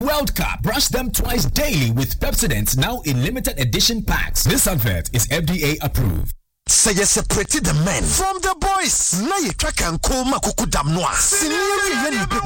World Cup. Brush them twice daily with Pepsodent, now in limited edition packs. This advert is FDA approved. Say you separated the men from the boys. Now you track and call Makuku Damnoa.